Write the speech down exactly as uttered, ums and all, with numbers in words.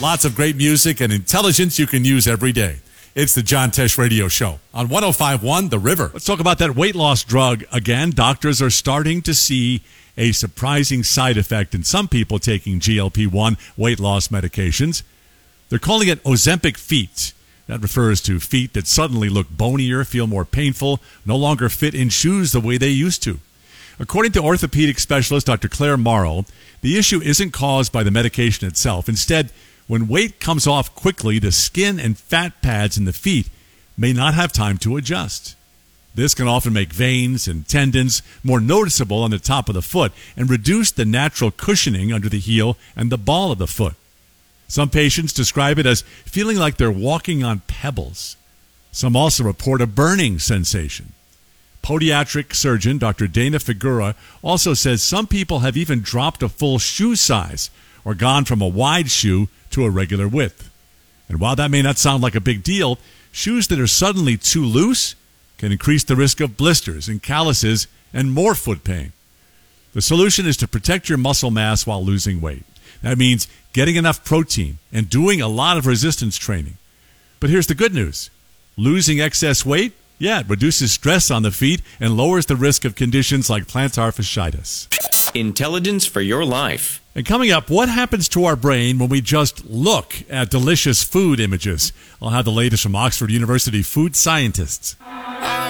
Lots of great music and intelligence you can use every day. It's the John Tesh Radio Show on one oh five point one The River. Let's talk about that weight loss drug again. Doctors are starting to see a surprising side effect in some people taking G L P one weight loss medications. They're calling it Ozempic feet. That refers to feet that suddenly look bonier, feel more painful, no longer fit in shoes the way they used to. According to orthopedic specialist Doctor Claire Morrow, the issue isn't caused by the medication itself. Instead, when weight comes off quickly, the skin and fat pads in the feet may not have time to adjust. This can often make veins and tendons more noticeable on the top of the foot and reduce the natural cushioning under the heel and the ball of the foot. Some patients describe it as feeling like they're walking on pebbles. Some also report a burning sensation. Podiatric surgeon Doctor Dana Figura also says some people have even dropped a full shoe size or gone from a wide shoe to a regular width. And while that may not sound like a big deal, shoes that are suddenly too loose can increase the risk of blisters and calluses and more foot pain. The solution is to protect your muscle mass while losing weight. That means getting enough protein and doing a lot of resistance training. But here's the good news. Losing excess weight, yeah, it reduces stress on the feet and lowers the risk of conditions like plantar fasciitis. Intelligence for your life. And coming up, what happens to our brain when we just look at delicious food images? I'll have the latest from Oxford University food scientists.